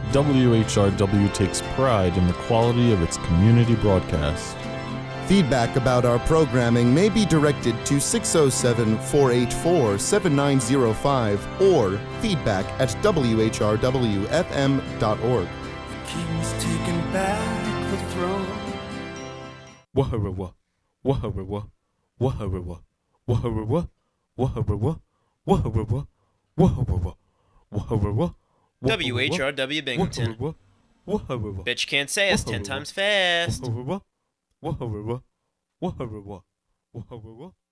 WHRW takes pride in the quality of its community broadcast. Feedback about our programming may be directed to 607-484-7905 or feedback@whrwfm.org. The king's taking back the throne. Waharawa, waharawa, waharawa, waharawa, waharawa, waharawa, waharawa, waharawa. WHRW Binghamton. Bitch can't say us 10 times fast. Waharawa, waharawa, waharawa, waharawa.